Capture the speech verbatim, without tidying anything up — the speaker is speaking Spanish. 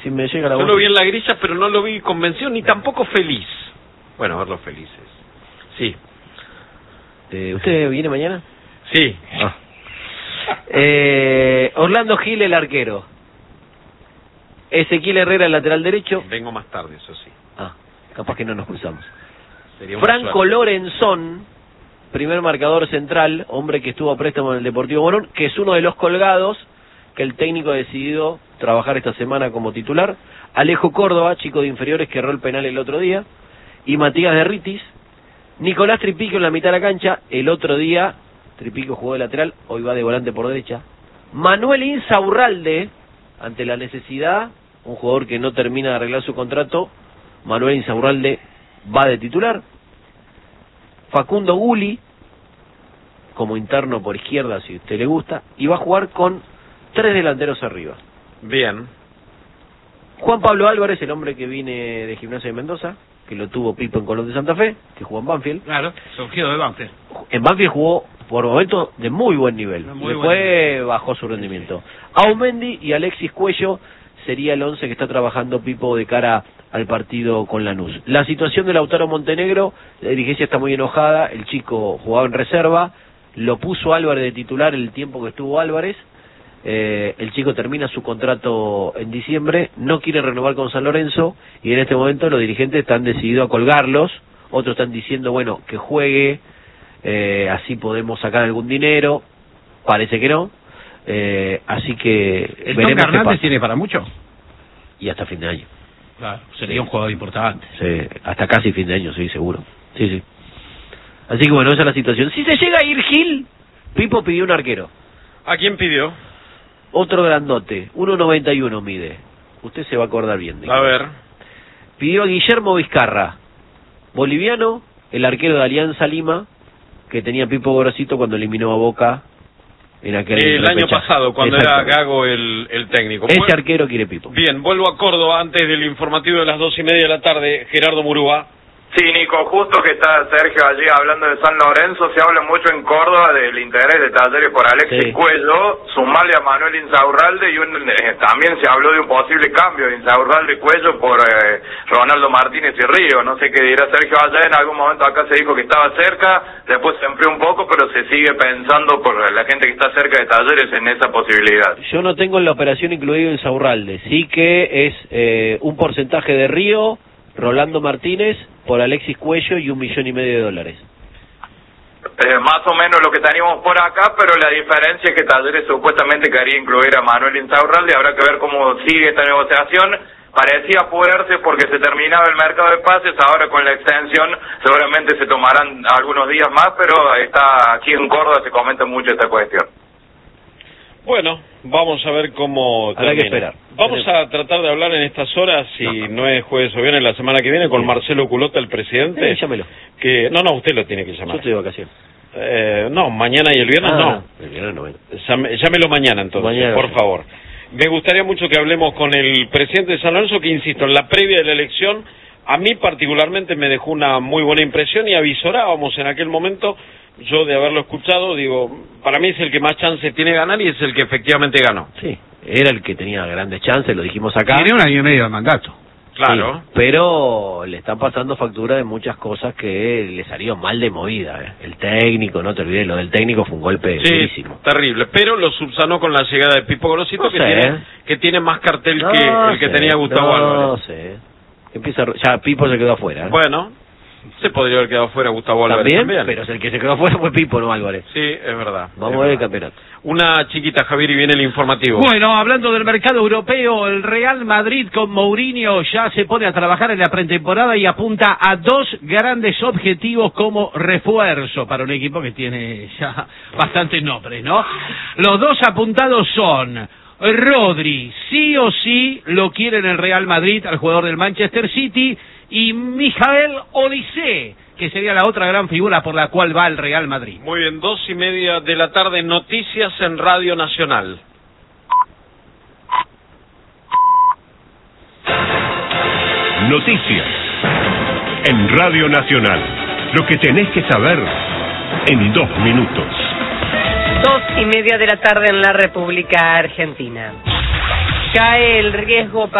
Si me llega la Yo voz. lo vi en la grilla, pero no lo vi convencido ni tampoco feliz. Bueno, a verlos felices. Sí. Eh, ¿Usted viene mañana? Sí. Ah. Eh, Orlando Gil, el arquero. Ezequiel Herrera, el lateral derecho. Vengo más tarde, eso sí. Ah, capaz que no nos cruzamos. Sería una Franco suerte. Lorenzón, primer marcador central, hombre que estuvo a préstamo en el Deportivo Morón, que es uno de los colgados que el técnico ha decidido trabajar esta semana como titular. Alejo Córdoba, chico de inferiores que erró el penal el otro día. Y Matías Derritis. Nicolás Tripico en la mitad de la cancha. El otro día Tripico jugó de lateral, hoy va de volante por derecha. Manuel Insaurralde, ante la necesidad, un jugador que no termina de arreglar su contrato, Manuel Insaurralde va de titular. Facundo Guli, como interno por izquierda, si a usted le gusta, y va a jugar con tres delanteros arriba. Bien. Juan Pablo Álvarez, el hombre que viene de Gimnasia de Mendoza, que lo tuvo Pipo en Colón de Santa Fe, que jugó en Banfield. Claro, surgido de Banfield. En Banfield jugó por momentos de muy buen nivel. Muy Después buen bajó su rendimiento. Aumendi y Alexis Cuello sería el once que está trabajando Pipo de cara al partido con Lanús. La situación de Lautaro Montenegro, la dirigencia está muy enojada, el chico jugaba en reserva, lo puso Álvarez de titular el tiempo que estuvo Álvarez, eh, el chico termina su contrato en diciembre, no quiere renovar con San Lorenzo y en este momento los dirigentes están decididos a colgarlos, otros están diciendo, bueno, que juegue, eh, así podemos sacar algún dinero, parece que no, eh, así que ¿El veremos Tonka qué Hernández pasa. tiene para mucho? Y hasta fin de año. Claro, sería un jugador importante. Sí, hasta casi fin de año, sí, seguro. Sí, sí. Así que bueno, esa es la situación. Si se llega a ir Gil, Pipo pidió un arquero. ¿A quién pidió? Otro grandote, uno noventa y uno mide. Usted se va a acordar bien. A digamos. ver. Pidió a Guillermo Vizcarra, boliviano, el arquero de Alianza Lima, que tenía Pipo Gorosito cuando eliminó a Boca en aquel El año repechaje. pasado, cuando era Exactamente. Gago el, el técnico. Ese Bueno, arquero quiere Pipo. bien, vuelvo a Córdoba antes del informativo de las dos y media de la tarde. Gerardo Murúa. Sí, Nico, justo que está Sergio allí hablando de San Lorenzo, se habla mucho en Córdoba del interés de Talleres por Alexis Sí. Cuello, sumarle a Manuel Insaurralde y un, eh, también se habló de un posible cambio de Insaurralde y Cuello por eh, Ronaldo Martínez y Río. No sé qué dirá Sergio allá, en algún momento acá se dijo que estaba cerca, después se enfrió un poco, pero se sigue pensando por la gente que está cerca de Talleres en esa posibilidad. Yo no tengo en la operación incluido Insaurralde, sí que es eh, un porcentaje de Río, Rolando Martínez, por Alexis Cuello y un millón y medio de dólares. Eh, más o menos lo que teníamos por acá, pero la diferencia es que Talleres supuestamente quería incluir a Manuel Insaurralde, habrá que ver cómo sigue esta negociación. Parecía apurarse porque se terminaba el mercado de pases, ahora con la extensión seguramente se tomarán algunos días más, pero está aquí en Córdoba se comenta mucho esta cuestión. Bueno, vamos a ver cómo Habrá termina. que esperar. Vamos a tratar de hablar en estas horas, si no, no es jueves o viernes, la semana que viene, con Marcelo Culota, el presidente. Sí, llámelo. Que No, no, usted lo tiene que Yo llamar. estoy de vacaciones. Eh, no, mañana y el viernes Ah, no. el viernes no ven. Llame- Llámelo mañana entonces, Mañana, por sí. favor. Me gustaría mucho que hablemos con el presidente de San Lorenzo, que insisto, en la previa de la elección, a mí particularmente me dejó una muy buena impresión y avisorábamos en aquel momento, yo de haberlo escuchado, digo, para mí es el que más chances tiene de ganar y es el que efectivamente ganó. Sí, era el que tenía grandes chances, lo dijimos acá. Tiene un año y medio de mandato. Claro. Sí, pero le están pasando factura de muchas cosas que le salieron mal de movida. ¿eh? El técnico, no te olvides, lo del técnico fue un golpe Sí, durísimo. terrible, pero lo subsanó con la llegada de Pipo Gorosito, No que, sé. tiene, que tiene más cartel No que el que sé, tenía Gustavo no Álvarez. sé. Empieza, a- ya Pipo se quedó afuera. ¿eh? Bueno, se podría haber quedado fuera Gustavo Álvarez también, también. pero el que se quedó afuera fue Pipo, no Álvarez. Sí, es verdad. Vamos es a ver el verdad. campeonato. Una chiquita, Javier, y viene el informativo. Bueno, hablando del mercado europeo, el Real Madrid con Mourinho ya se pone a trabajar en la pretemporada y apunta a dos grandes objetivos como refuerzo para un equipo que tiene ya bastantes nombres, ¿no? Los dos apuntados son Rodri, sí o sí lo quiere en el Real Madrid al jugador del Manchester City, y Mijael Olise, que sería la otra gran figura por la cual va el Real Madrid. Muy bien, dos y media de la tarde, noticias en Radio Nacional. Noticias en Radio Nacional. Lo que tenés que saber en dos minutos. Dos y media de la tarde en la República Argentina. Cae el riesgo para